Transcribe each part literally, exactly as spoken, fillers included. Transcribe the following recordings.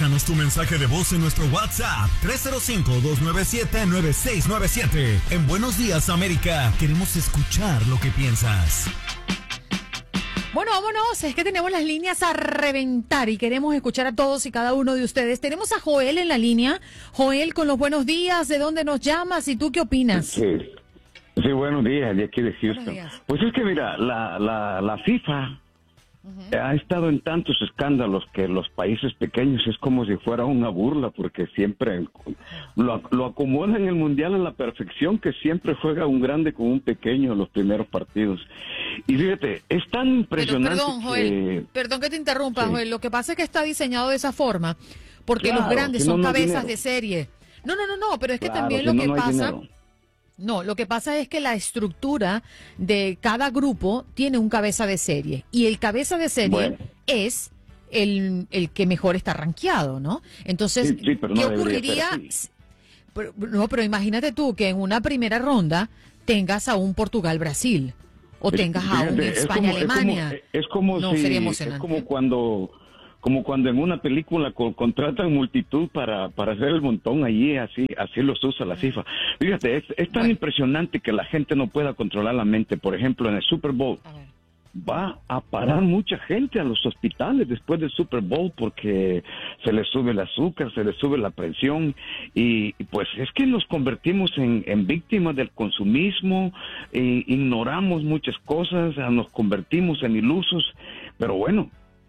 Déjanos tu mensaje de voz en nuestro WhatsApp tres cero cinco, dos nueve siete, nueve seis nueve siete. En Buenos Días, América, queremos escuchar lo que piensas. Bueno, vámonos, es que tenemos las líneas a reventar y queremos escuchar a todos y cada uno de ustedes. Tenemos a Joel en la línea. Joel, con los buenos días, ¿de dónde nos llamas y tú qué opinas? Sí, sí, buenos días, de aquí de Houston. Pues es que mira, la, la, la FIFA uh-huh. ha estado en tantos escándalos que los países pequeños es como si fuera una burla, porque siempre lo, lo acomodan en el Mundial a la perfección, que siempre juega un grande con un pequeño en los primeros partidos. Y fíjate, es tan impresionante. Pero, perdón, Joel, que... perdón que te interrumpa, sí. Joel. Lo que pasa es que está diseñado de esa forma, porque claro, los grandes si no, son no cabezas de serie. No, no, no, no, pero es que claro, también si lo no, que no pasa... No, lo que pasa es que la estructura de cada grupo tiene un cabeza de serie, y el cabeza de serie bueno. es el, el que mejor está rankeado, ¿no? Entonces, sí, sí, pero ¿qué no ocurriría? Pero, no, pero imagínate tú que en una primera ronda tengas a un Portugal-Brasil. O tengas Fíjate, a un España-Alemania. Es como, es como no, si, sería emocionante. Es como cuando, como cuando en una película co- contratan multitud para, para hacer el montón allí, así, así los usa la FIFA. Fíjate, es, es tan bueno. impresionante que la gente no pueda controlar la mente. Por ejemplo, en el Super Bowl, va a parar mucha gente a los hospitales después del Super Bowl porque se les sube el azúcar, se les sube la presión y, y pues es que nos convertimos en, en víctimas del consumismo, e ignoramos muchas cosas, nos convertimos en ilusos, pero bueno,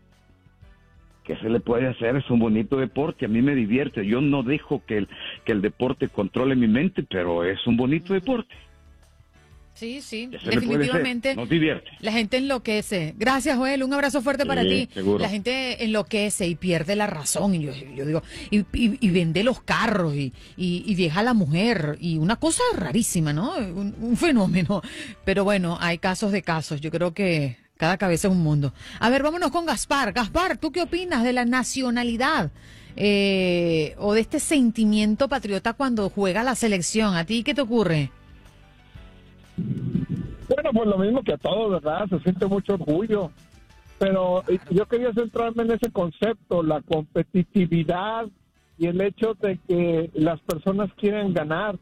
¿qué se le puede hacer? Es un bonito deporte, a mí me divierte, yo no dejo que el, que el deporte controle mi mente, pero es un bonito deporte. Sí, sí, definitivamente. Nos divierte. La gente enloquece. Gracias, Joel. Un abrazo fuerte sí, para ti. Seguro. La gente enloquece y pierde la razón. Y yo, yo digo, y, y, y vende los carros y, y, y deja a la mujer. Y una cosa rarísima, ¿no? Un, un fenómeno. Pero bueno, hay casos de casos. Yo creo que cada cabeza es un mundo. A ver, vámonos con Gaspar. Gaspar, ¿tú qué opinas de la nacionalidad? Eh, o de este sentimiento patriota cuando juega la selección. ¿A ti qué te ocurre? Bueno, pues lo mismo que a todos, ¿verdad? Se siente mucho orgullo, pero yo quería centrarme en ese concepto, la competitividad y el hecho de que las personas quieren ganar.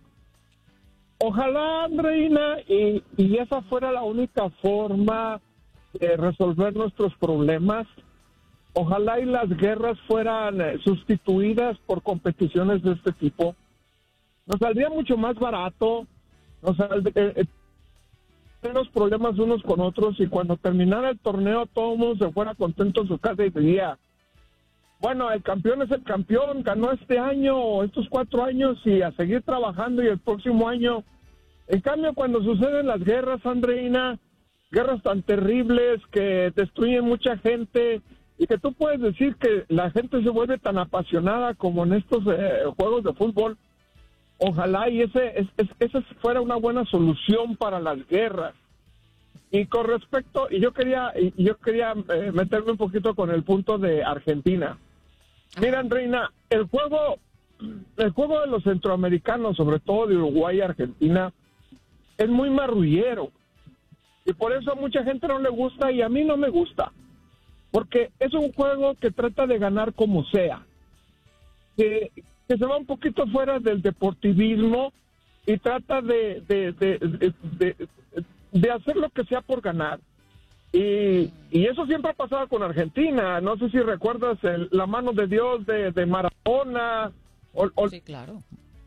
Ojalá, Andreina, y, y esa fuera la única forma de resolver nuestros problemas. Ojalá y las guerras fueran sustituidas por competiciones de este tipo. Nos saldría mucho más barato, nos saldría... Eh, los problemas unos con otros y cuando terminara el torneo todo el mundo se fuera contento en su casa y diría, bueno, el campeón es el campeón, ganó este año, estos cuatro años y a seguir trabajando y el próximo año. En cambio, cuando suceden las guerras, Andreina, guerras tan terribles que destruyen mucha gente y que tú puedes decir que la gente se vuelve tan apasionada como en estos eh, juegos de fútbol. Ojalá y ese, es, es, esa fuera una buena solución para las guerras. Y con respecto, y yo quería, y yo quería eh, meterme un poquito con el punto de Argentina. Mira, Reina, el juego, el juego de los centroamericanos, sobre todo de Uruguay y Argentina, es muy marrullero. Y por eso a mucha gente no le gusta y a mí no me gusta. Porque es un juego que trata de ganar como sea. Que... que se va un poquito fuera del deportivismo y trata de de, de, de, de, de hacer lo que sea por ganar. Y, y eso siempre ha pasado con Argentina. No sé si recuerdas el, la mano de Dios de, de Maradona. O, o, sí, claro.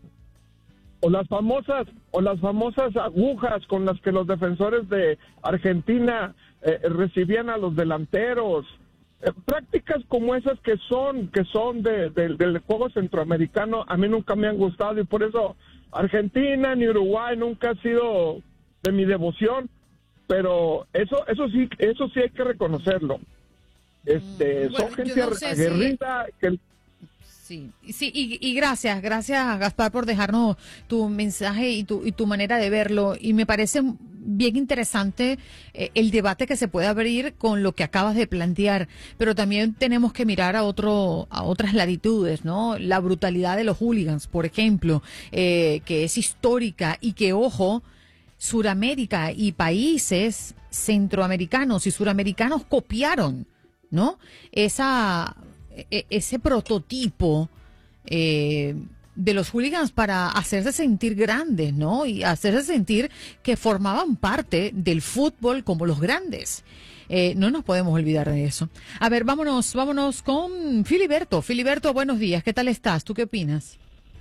O las famosas, o las famosas agujas con las que los defensores de Argentina eh, recibían a los delanteros. Prácticas como esas que son que son de, de, del juego centroamericano a mí nunca me han gustado y por eso Argentina ni Uruguay nunca ha sido de mi devoción, pero eso eso sí eso sí hay que reconocerlo. Este, mm, bueno, son gente no sé aguerrida si... que Sí, sí, y, y gracias, gracias Gaspar por dejarnos tu mensaje y tu y tu manera de verlo. Y me parece bien interesante eh, el debate que se puede abrir con lo que acabas de plantear, pero también tenemos que mirar a otro a otras latitudes, ¿no? La brutalidad de los hooligans, por ejemplo, eh, que es histórica y que, ojo, Suramérica y países centroamericanos y suramericanos copiaron, ¿no? Esa eh, ese prototipo eh, de los hooligans para hacerse sentir grandes, ¿no? Y hacerse sentir que formaban parte del fútbol como los grandes. Eh, no nos podemos olvidar de eso. A ver, vámonos, vámonos con Filiberto. Filiberto, buenos días. ¿Qué tal estás? ¿Tú qué opinas?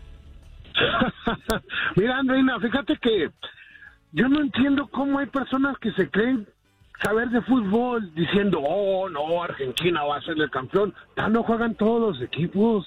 Mira, Andreina, fíjate que yo no entiendo cómo hay personas que se creen saber de fútbol diciendo, oh, no, Argentina va a ser el campeón. Ya no juegan todos los equipos.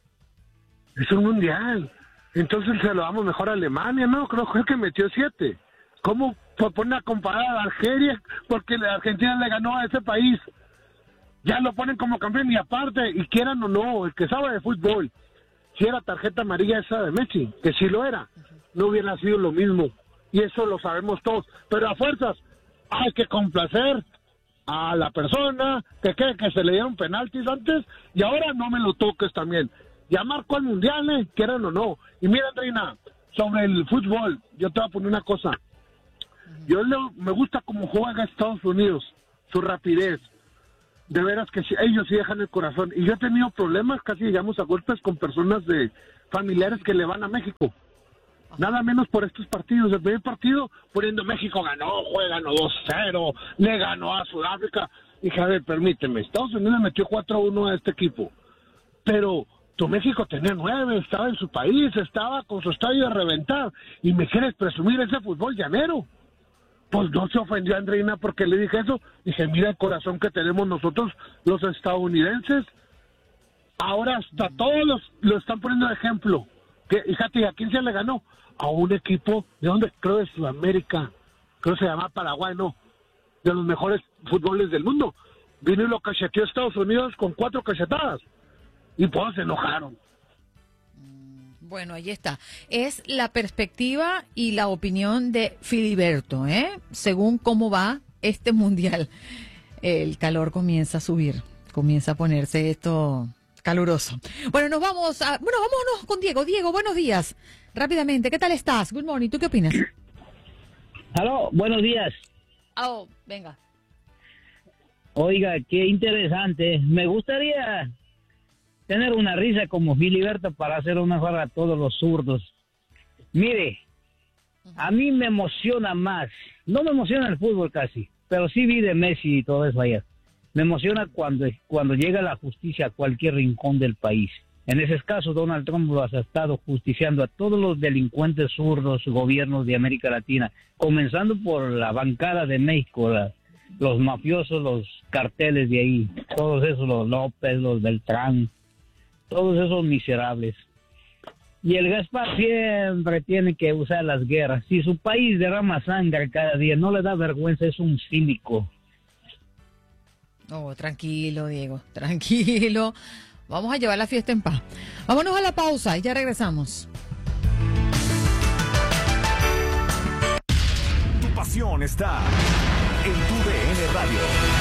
Es un mundial. Entonces se lo damos mejor a Alemania, ¿no? Creo, creo que metió siete. ¿Cómo ponen a comparar a Argelia? Porque la Argentina le ganó a ese país. Ya lo ponen como campeón y aparte, y quieran o no, el que sabe de fútbol, si era tarjeta amarilla esa de Messi, que si lo era, no hubiera sido lo mismo. Y eso lo sabemos todos. Pero a fuerzas hay que complacer a la persona que cree que se le dieron penaltis antes y ahora no me lo toques también. Ya marcó al mundial, ¿eh? Quieran o no. Y mira, Andreina, sobre el fútbol, yo te voy a poner una cosa. Yo le, me gusta cómo juega Estados Unidos, su rapidez. De veras que sí, ellos sí dejan el corazón. Y yo he tenido problemas, casi llegamos a golpes con personas de familiares que le van a México. Nada menos por estos partidos. El primer partido, poniendo México ganó, juega, ganó dos cero, le ganó a Sudáfrica. Dije, a ver, permíteme, Estados Unidos metió cuatro a uno a este equipo. Pero tu México tenía nueve, estaba en su país, estaba con su estadio a reventar. Y me quieres presumir ese fútbol llanero. Pues no se ofendió a Andreina porque le dije eso. Dije, mira el corazón que tenemos nosotros, los estadounidenses. Ahora hasta todos los, lo están poniendo de ejemplo. Que, fíjate, ¿a quién se le ganó? A un equipo, ¿de dónde? Creo de Sudamérica. Creo que se llama Paraguay, no. De los mejores fútboles del mundo. Vino y lo cacheteó a Estados Unidos con cuatro cachetadas. Y pues se enojaron. Bueno, ahí está. Es la perspectiva y la opinión de Filiberto, ¿eh? Según cómo va este mundial. El calor comienza a subir, comienza a ponerse esto caluroso. Bueno, nos vamos a... Bueno, vámonos con Diego. Diego, buenos días. Rápidamente, ¿qué tal estás? Good morning. ¿Tú qué opinas? Aló, buenos días. Oh, venga. Oiga, qué interesante. Me gustaría tener una risa como Filiberto para hacer una jarra a todos los zurdos. Mire, a mí me emociona más, no me emociona el fútbol casi, pero sí vi de Messi y todo eso allá. Me emociona cuando, cuando llega la justicia a cualquier rincón del país. En ese caso, Donald Trump lo ha estado justiciando a todos los delincuentes zurdos, gobiernos de América Latina, comenzando por la bancada de México, la, los mafiosos, los carteles de ahí, todos esos, los López, los Beltrán, todos esos miserables. Y el Gaspar siempre tiene que usar las guerras. Si su país derrama sangre cada día, no le da vergüenza, es un cínico. Oh, tranquilo, Diego, tranquilo. Vamos a llevar la fiesta en paz. Vámonos a la pausa y ya regresamos. Tu pasión está en tu D N Radio.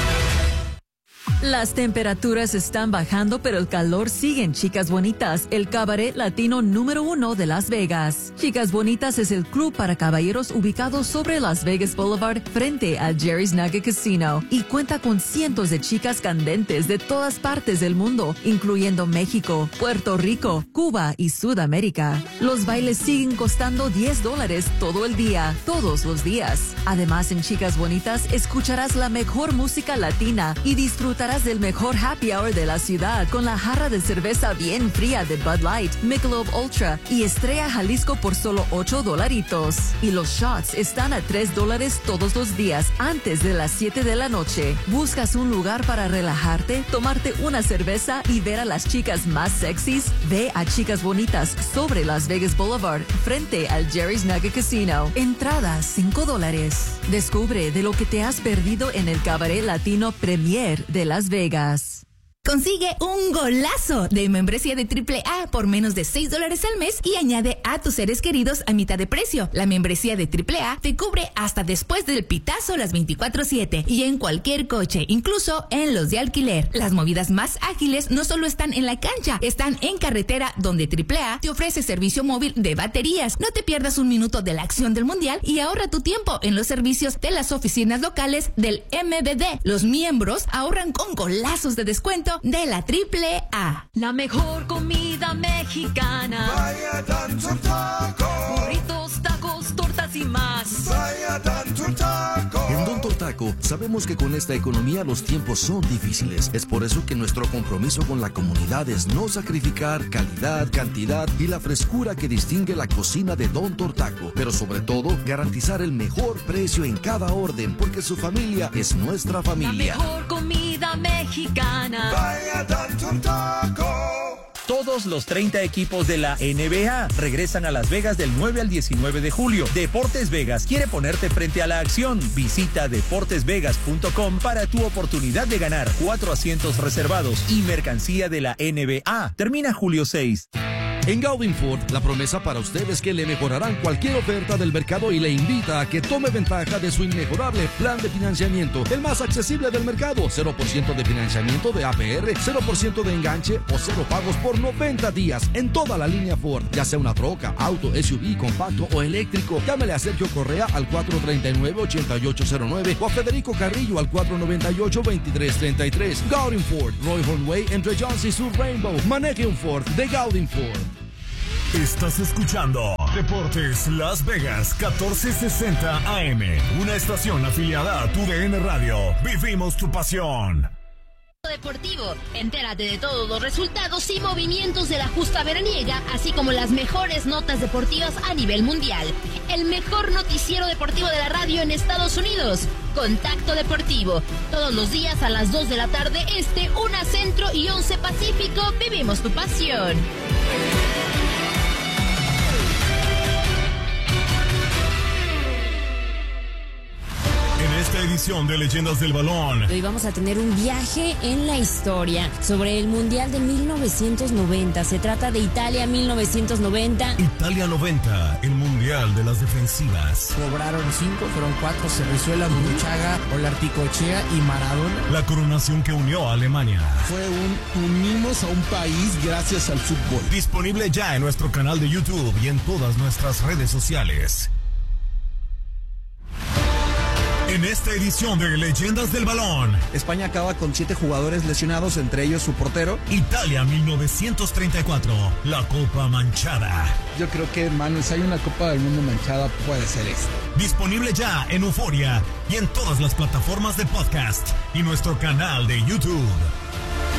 Las temperaturas están bajando, pero el calor sigue en Chicas Bonitas, el cabaret latino número uno de Las Vegas. Chicas Bonitas es el club para caballeros ubicado sobre Las Vegas Boulevard frente a Jerry's Nugget Casino y cuenta con cientos de chicas candentes de todas partes del mundo, incluyendo México, Puerto Rico, Cuba y Sudamérica. Los bailes siguen costando diez dólares todo el día, todos los días. Además, en Chicas Bonitas escucharás la mejor música latina y disfrutarás del mejor happy hour de la ciudad con la jarra de cerveza bien fría de Bud Light, Michelob Ultra y Estrella Jalisco por solo ocho dolaritos. Y los shots están a tres dólares todos los días antes de las siete de la noche. ¿Buscas un lugar para relajarte, tomarte una cerveza y ver a las chicas más sexys? Ve a Chicas Bonitas sobre Las Vegas Boulevard frente al Jerry's Nugget Casino. Entrada cinco dólares. Descubre de lo que te has perdido en el cabaret latino Premier de Las Vegas. Consigue un golazo de membresía de triple A por menos de seis dólares al mes y añade a tus seres queridos a mitad de precio. La membresía de triple A te cubre hasta después del pitazo las veinticuatro siete y en cualquier coche, incluso en los de alquiler. Las movidas más ágiles no solo están en la cancha, están en carretera, donde triple A te ofrece servicio móvil de baterías. No te pierdas un minuto de la acción del mundial y ahorra tu tiempo en los servicios de las oficinas locales del M V D. Los miembros ahorran con golazos de descuento de la Triple A. La mejor comida mexicana. Vaya Don Taco. Burritos, tacos, tortas y más. Vaya Don Taco. En Don Taco sabemos que con esta economía los tiempos son difíciles. Es por eso que nuestro compromiso con la comunidad es no sacrificar calidad, cantidad y la frescura que distingue la cocina de Don Taco. Pero sobre todo, garantizar el mejor precio en cada orden, porque su familia es nuestra familia. La mejor comida mexicana. Vaya Don Taco. Todos los treinta equipos de la N B A regresan a Las Vegas del nueve al diecinueve de julio. Deportes Vegas quiere ponerte frente a la acción. Visita deportes vegas punto com para tu oportunidad de ganar cuatro asientos reservados y mercancía de la N B A. Termina julio seis. En Gaudin Ford, la promesa para usted es que le mejorarán cualquier oferta del mercado y le invita a que tome ventaja de su inmejorable plan de financiamiento, el más accesible del mercado. cero por ciento de financiamiento de A P R, cero por ciento de enganche o cero pagos por noventa días en toda la línea Ford, ya sea una troca, auto, S U V, compacto o eléctrico. Llámele a Sergio Correa al cuatro tres nueve, ocho ocho cero nueve o a Federico Carrillo al cuatro nueve ocho, dos tres tres tres. Gaudin Ford, Roy Hornway entre Johns y Sur Rainbow. Maneje un Ford de Gaudin Ford. Estás escuchando Deportes Las Vegas catorce sesenta A M, una estación afiliada a tu D N Radio. Vivimos tu pasión. Deportivo, entérate de todos los resultados y movimientos de la justa veraniega, así como las mejores notas deportivas a nivel mundial. El mejor noticiero deportivo de la radio en Estados Unidos. Contacto Deportivo, todos los días a las dos de la tarde este, una centro y once pacífico. Vivimos tu pasión. En esta edición de Leyendas del Balón, hoy vamos a tener un viaje en la historia sobre el Mundial de mil novecientos noventa. Se trata de Italia mil novecientos noventa. Italia noventa, el Mundial de las defensivas. Cobraron cinco, fueron cuatro, Cerrizuela, Muruchaga, Olarticochea y Maradona. La coronación que unió a Alemania. Fue un unimos a un país gracias al fútbol. Disponible ya en nuestro canal de YouTube y en todas nuestras redes sociales. En esta edición de Leyendas del Balón, España acaba con siete jugadores lesionados, entre ellos su portero. Italia mil novecientos treinta y cuatro, la Copa Manchada. Yo creo que, hermano, si hay una Copa del Mundo manchada, puede ser esta. Disponible ya en Euforia y en todas las plataformas de podcast y nuestro canal de YouTube.